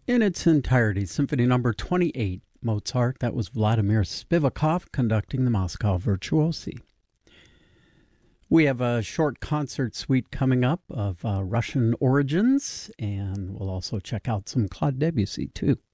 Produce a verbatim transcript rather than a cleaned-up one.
in its entirety. Symphony number twenty-eight, Mozart. That was Vladimir Spivakov conducting the Moscow Virtuosi. We have a short concert suite coming up of uh, Russian origins, and we'll also check out some Claude Debussy, too.